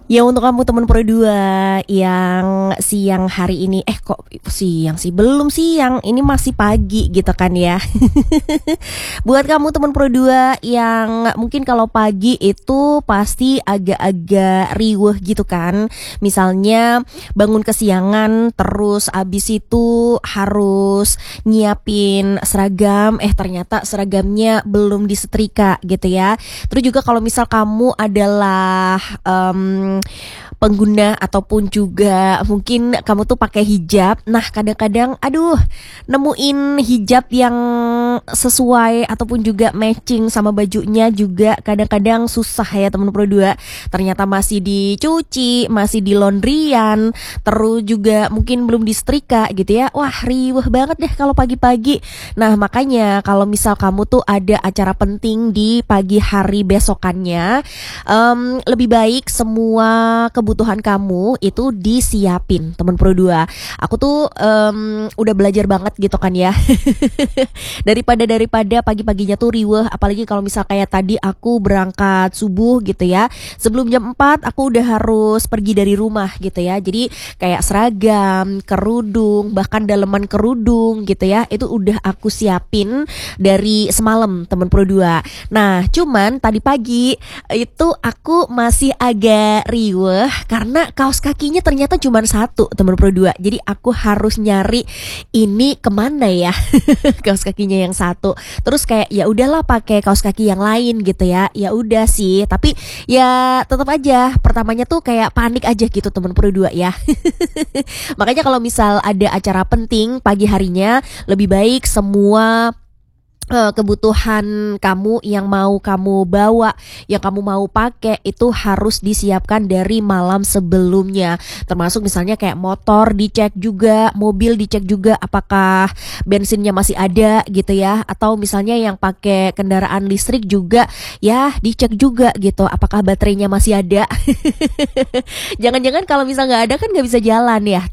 Ya untuk kamu teman Pro 2 yang siang hari ini, kok siang sih? Belum siang, ini masih pagi gitu kan ya. Buat kamu teman Pro 2 yang mungkin kalau pagi itu pasti agak-agak riweuh gitu kan. Misalnya bangun kesiangan terus abis itu harus nyiapin seragam, ternyata seragamnya belum disetrika gitu ya. Terus juga kalau misal kamu adalah pengguna ataupun juga mungkin kamu tuh pakai hijab. Nah, kadang-kadang aduh, nemuin hijab yang sesuai ataupun juga matching sama bajunya juga kadang-kadang susah ya teman Pro 2. Ternyata masih dicuci, masih di laundryan, terus juga mungkin belum disetrika gitu ya. Wah, riweh banget deh kalau pagi-pagi. Nah, makanya kalau misal kamu tuh ada acara penting di pagi hari besokannya, lebih baik semua kebutuhan kamu itu disiapin teman Pro 2. Aku tuh udah belajar banget gitu kan ya. Daripada pagi-paginya tuh riweh, apalagi kalau misal kayak tadi aku berangkat subuh gitu ya. Sebelum jam 4 aku udah harus pergi dari rumah gitu ya. Jadi kayak seragam, kerudung, bahkan daleman kerudung gitu ya. Itu udah aku siapin dari semalam teman Pro 2. Nah, cuman tadi pagi itu aku masih agak riweh karena kaos kakinya ternyata cuma satu teman Pro 2. Jadi aku harus nyari ini kemana ya kaos kakinya yang satu. Terus kayak ya udahlah pakai kaos kaki yang lain gitu ya. Ya udah sih, tapi ya tetap aja pertamanya tuh kayak panik aja gitu teman Pro 2 ya. Makanya kalau misal ada acara penting pagi harinya, lebih baik semua kebutuhan kamu yang mau kamu bawa, yang kamu mau pakai itu harus disiapkan dari malam sebelumnya. Termasuk misalnya kayak motor dicek juga, mobil dicek juga apakah bensinnya masih ada gitu ya. Atau misalnya yang pakai kendaraan listrik juga ya dicek juga gitu apakah baterainya masih ada. Jangan-jangan kalau misal nggak ada kan nggak bisa jalan ya.